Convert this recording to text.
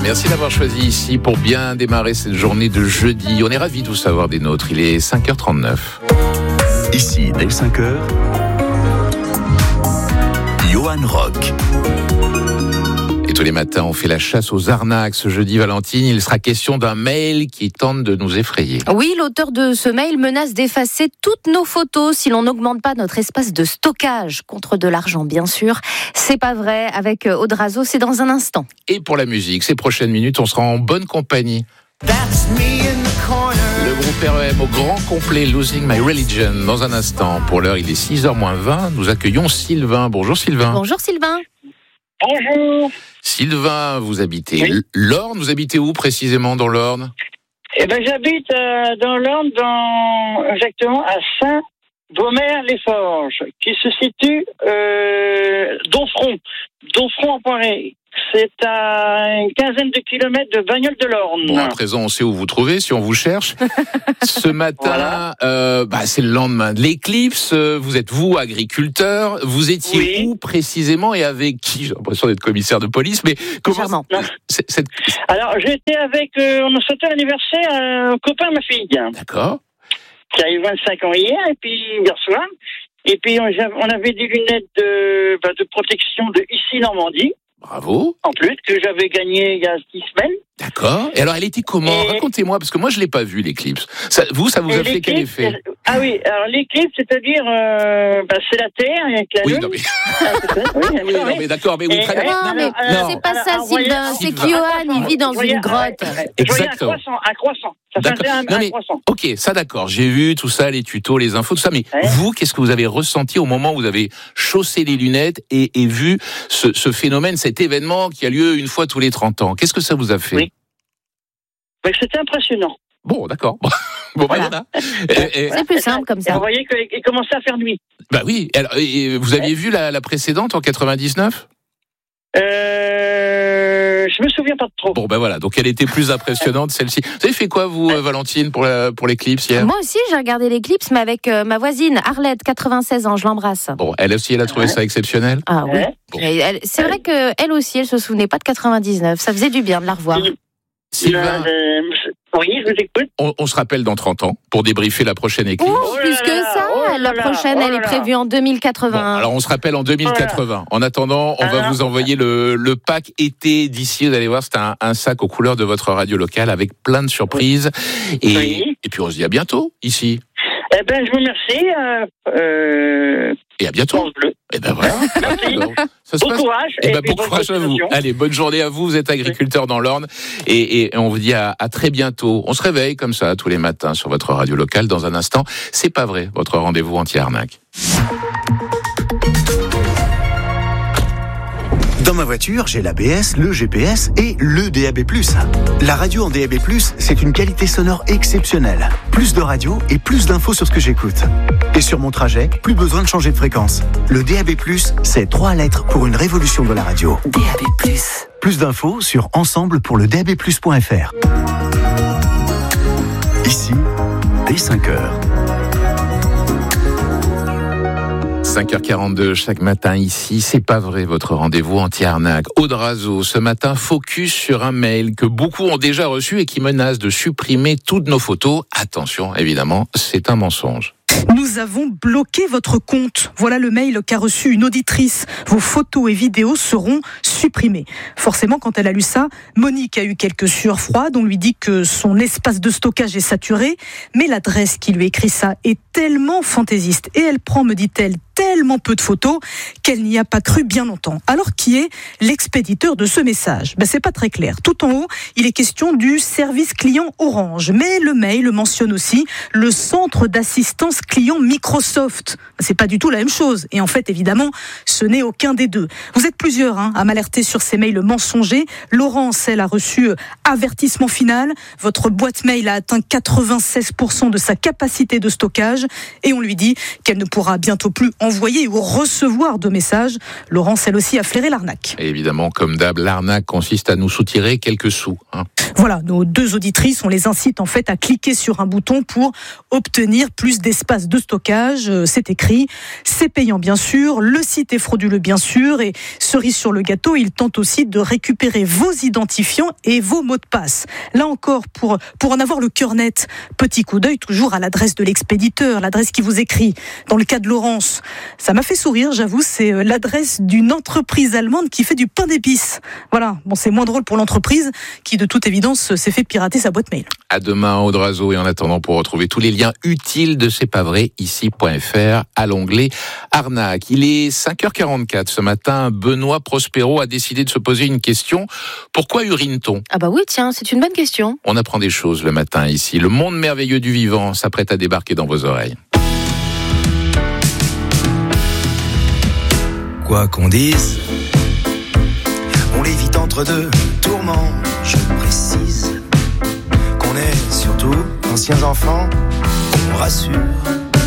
Merci d'avoir choisi ici pour bien démarrer cette journée de jeudi. On est ravis de vous savoir des nôtres. Il est 5h39. Ici, dès 5h, Johan Rock. Et tous les matins, on fait la chasse aux arnaques. Ce jeudi, Valentine, il sera question d'un mail qui tente de nous effrayer. Oui, l'auteur de ce mail menace d'effacer toutes nos photos si l'on n'augmente pas notre espace de stockage. Contre de l'argent, bien sûr. C'est pas vrai. Avec Audrazo, c'est dans un instant. Et pour la musique, ces prochaines minutes, on sera en bonne compagnie. Le groupe REM au grand complet, Losing My Religion. Dans un instant, pour l'heure, il est 6h moins 20. Nous accueillons Sylvain. Bonjour Sylvain. Bonjour Sylvain. Bonjour. Sylvain, vous habitez l'Orne. Vous habitez où précisément dans l'Orne ? Eh ben, j'habite dans l'Orne, exactement à Saint-Beaumer-les-Forges, qui se situe Domfront-en-Poiré. C'est à une quinzaine de kilomètres de Bagnoles de l'Orne. Bon, à présent, on sait où vous trouvez, si on vous cherche. Ce matin, voilà. C'est le lendemain de l'éclipse. Vous êtes, vous, agriculteur. Vous étiez où précisément et avec qui ? J'ai l'impression d'être commissaire de police, mais comment... Alors, j'étais avec... on a sauté l'anniversaire un copain de ma fille. D'accord. Qui a eu 25 ans hier soir. Et puis, on avait des lunettes de protection de ici Normandie. Bravo. En plus, que j'avais gagné il y a 6 semaines. D'accord. Et alors, elle était comment ? Racontez-moi, parce que moi, je l'ai pas vue, l'éclipse. Ça vous a fait quel effet ? Ah oui, alors l'éclipse, c'est-à-dire, c'est la Terre avec la Lune. Non, mais d'accord, mais oui. Non, c'est pas ça, Sylvain. C'est que Johan, il vit dans une grotte. Exactement. Un croissant. Ça fait un croissant. Ok, ça d'accord. J'ai vu tout ça, les tutos, les infos, tout ça. Mais vous, qu'est-ce que vous avez ressenti au moment où vous avez chaussé les lunettes et vu ce phénomène, cet événement qui a lieu une fois tous les 30 ans ? Qu'est-ce que ça vous a fait ? Oui. C'était impressionnant. Bon, d'accord. Bon, voilà. C'est plus simple comme ça. Et vous voyez qu'il commençait à faire nuit. Bah oui. Alors, vous aviez vu la précédente en 99 ? Je me souviens pas de trop. Bon, ben voilà. Donc, elle était plus impressionnante, celle-ci. Vous avez fait quoi, vous, Valentine, pour l'éclipse hier ? Moi aussi, j'ai regardé l'éclipse, mais avec ma voisine, Arlette, 96 ans, je l'embrasse. Bon, elle aussi, elle a trouvé ça exceptionnel ? Ah oui. Bon. C'est vrai qu'elle aussi, elle se souvenait pas de 99. Ça faisait du bien de la revoir. Sylvain, oui, je vous écoute. On se rappelle dans 30 ans pour débriefer la prochaine éclipse. Plus que ça, la prochaine, elle est prévue en 2080. Bon, alors on se rappelle en 2080. En attendant, on va vous envoyer le pack été d'ici. Vous allez voir, c'est un sac aux couleurs de votre radio locale avec plein de surprises. Et puis on se dit à bientôt ici. Eh ben, je vous remercie. Et à bientôt. Et ben voilà. Bon courage. Bon courage à vous. Allez, bonne journée à vous. Vous êtes agriculteur dans l'Orne. Et on vous dit à très bientôt. On se réveille comme ça tous les matins sur votre radio locale. Dans un instant, c'est pas vrai, votre rendez-vous anti-arnaque. Dans ma voiture, j'ai l'ABS, le GPS et le DAB+. La radio en DAB+, c'est une qualité sonore exceptionnelle. Plus de radio et plus d'infos sur ce que j'écoute. Et sur mon trajet, plus besoin de changer de fréquence. Le DAB+, c'est 3 lettres pour une révolution de la radio. DAB+. Plus d'infos sur ensemble-pour-le-DAB+.fr. Ici, dès 5h. 5h42 chaque matin ici, c'est pas vrai, votre rendez-vous anti-arnaque. Audrazo, ce matin, focus sur un mail que beaucoup ont déjà reçu et qui menace de supprimer toutes nos photos. Attention, évidemment, c'est un mensonge. Nous avons bloqué votre compte. Voilà le mail qu'a reçu une auditrice. Vos photos et vidéos seront supprimées. Forcément, quand elle a lu ça, Monique a eu quelques sueurs froides. On lui dit que son espace de stockage est saturé. Mais l'adresse qui lui écrit ça est tellement fantaisiste. Et elle prend, me dit-elle, tellement peu de photos qu'elle n'y a pas cru bien longtemps. Alors, qui est l'expéditeur de ce message ? C'est pas très clair. Tout en haut, il est question du service client Orange. Mais le mail mentionne aussi le centre d'assistance client Microsoft. C'est pas du tout la même chose. Et en fait, évidemment, ce n'est aucun des deux. Vous êtes plusieurs à m'alerter sur ces mails mensongers. Laurence, elle a reçu avertissement final. Votre boîte mail a atteint 96% de sa capacité de stockage. Et on lui dit qu'elle ne pourra bientôt plus envoyer ou recevoir de messages. Laurence, elle aussi, a flairé l'arnaque. Et évidemment, comme d'hab, l'arnaque consiste à nous soutirer quelques sous. Voilà, nos 2 auditrices, on les incite en fait à cliquer sur un bouton pour obtenir plus d'espace de stockage. C'est écrit, c'est payant bien sûr, le site est frauduleux bien sûr, et cerise sur le gâteau, il tente aussi de récupérer vos identifiants et vos mots de passe. Là encore, pour en avoir le cœur net, petit coup d'œil toujours à l'adresse de l'expéditeur, l'adresse qui vous écrit. Dans le cas de Laurence, ça m'a fait sourire, j'avoue, c'est l'adresse d'une entreprise allemande qui fait du pain d'épices. Voilà, bon, c'est moins drôle pour l'entreprise qui, de toute évidence, s'est fait pirater sa boîte mail. À demain, Audrazo, et en attendant, pour retrouver tous les liens utiles de C'est pas vrai, ici.fr, à l'onglet Arnaque. Il est 5h44 ce matin. Benoît Prospero a décidé de se poser une question. Pourquoi urine-t-on ? Ah bah oui, tiens, c'est une bonne question. On apprend des choses le matin ici. Le monde merveilleux du vivant s'apprête à débarquer dans vos oreilles. Quoi qu'on dise, on l'évite entre 2 tourments. Je précise qu'on est surtout d'anciens enfants, on rassure.